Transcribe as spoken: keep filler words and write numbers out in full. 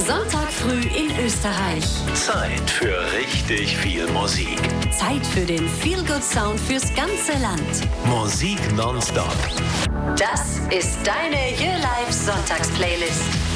Sonntag früh in Österreich. Zeit für richtig viel Musik. Zeit für den Feel-Good-Sound fürs ganze Land. Musik nonstop. Das ist deine Your Life Sonntagsplaylist.